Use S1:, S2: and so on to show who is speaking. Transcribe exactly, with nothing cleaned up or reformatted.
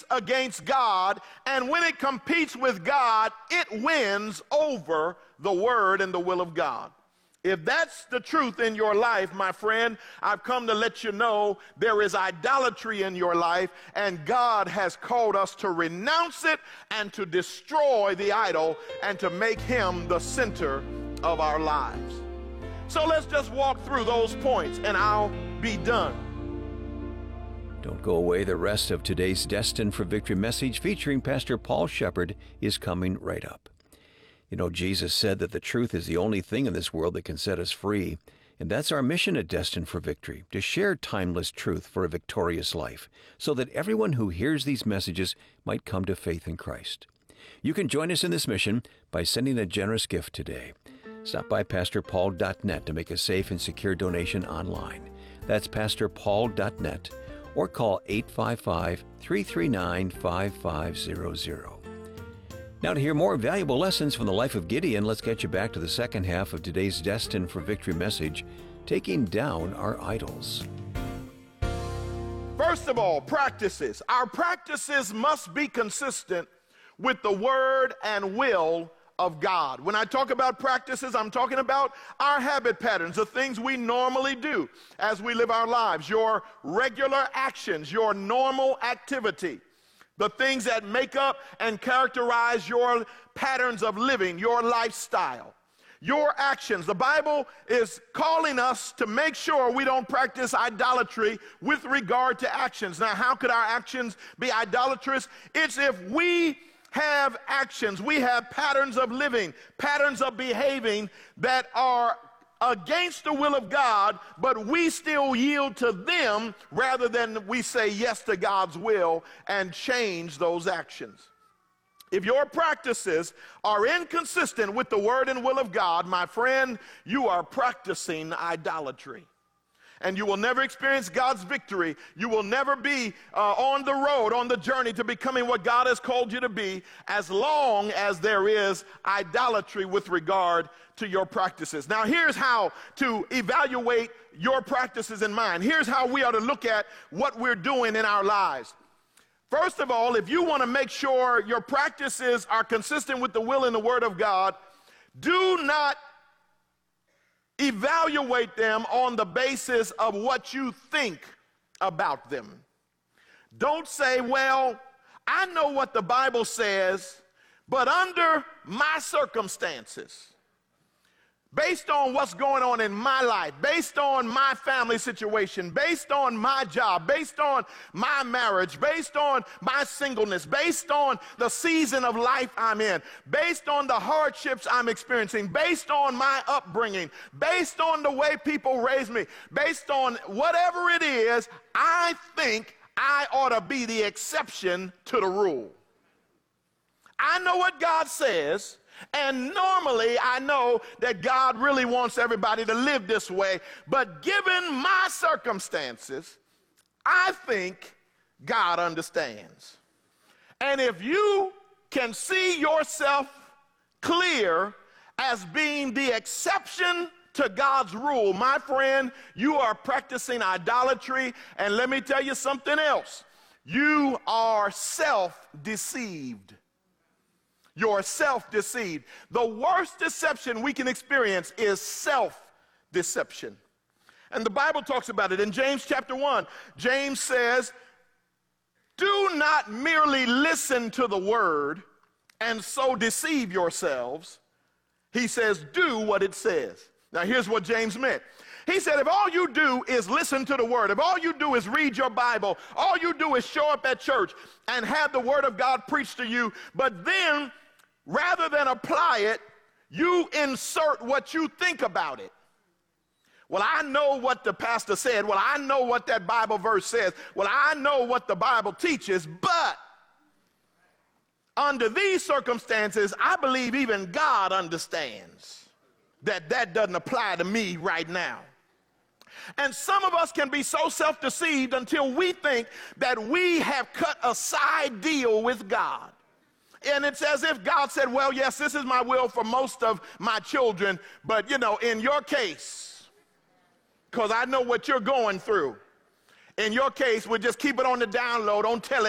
S1: competes against God, and when it competes with God, it wins over the word and the will of God. If that's the truth in your life, my friend, I've come to let you know there is idolatry in your life, and God has called us to renounce it and to destroy the idol and to make him the center of our lives. So let's just walk through those points and I'll be done.
S2: Don't go away. The rest of today's Destined for Victory message featuring Pastor Paul Shepherd is coming right up. You know, Jesus said that the truth is the only thing in this world that can set us free. And that's our mission at Destined for Victory, to share timeless truth for a victorious life, so that everyone who hears these messages might come to faith in Christ. You can join us in this mission by sending a generous gift today. Stop by pastor paul dot net to make a safe and secure donation online. That's pastor paul dot net, or call eight five five, three three nine, five five zero zero. Now, to hear more valuable lessons from the life of Gideon, let's get you back to the second half of today's Destined for Victory message, Taking Down Our Idols.
S1: First of all, practices. Our practices must be consistent with the word and will of God. When I talk about practices, I'm talking about our habit patterns, the things we normally do as we live our lives, your regular actions, your normal activity. The things that make up and characterize your patterns of living, your lifestyle, your actions. The Bible is calling us to make sure we don't practice idolatry with regard to actions. Now, how could our actions be idolatrous? It's if we have actions, we have patterns of living, patterns of behaving that are against the will of God, but we still yield to them rather than we say yes to God's will and change those actions. If your practices are inconsistent with the word and will of God, my friend, you are practicing idolatry. And you will never experience God's victory. You will never be uh, on the road, on the journey to becoming what God has called you to be, as long as there is idolatry with regard to your practices. Now, here's how to evaluate your practices in mind. Here's how we are to look at what we're doing in our lives. First of all, if you want to make sure your practices are consistent with the will and the word of God, do not evaluate them on the basis of what you think about them. Don't say, well, I know what the Bible says, but under my circumstances, based on what's going on in my life, based on my family situation, based on my job, based on my marriage, based on my singleness, based on the season of life I'm in, based on the hardships I'm experiencing, based on my upbringing, based on the way people raise me, based on whatever it is, I think I ought to be the exception to the rule. I know what God says. And normally I know that God really wants everybody to live this way, but given my circumstances, I think God understands. And if you can see yourself clear as being the exception to God's rule, my friend, you are practicing idolatry. And let me tell you something else. You are self-deceived. You're self-deceived. The worst deception we can experience is self-deception. And the Bible talks about it in James chapter one. James says, do not merely listen to the word and so deceive yourselves. He says, do what it says. Now here's what James meant. He said, if all you do is listen to the word, if all you do is read your Bible, all you do is show up at church and have the word of God preached to you, but then rather than apply it, you insert what you think about it. Well, I know what the pastor said. Well, I know what that Bible verse says. Well, I know what the Bible teaches, but under these circumstances, I believe even God understands that that doesn't apply to me right now. And some of us can be so self-deceived until we think that we have cut a side deal with God. And it's as if God said, well, yes, this is my will for most of my children, but, you know, in your case, because I know what you're going through, in your case, we'll just keep it on the down low, don't tell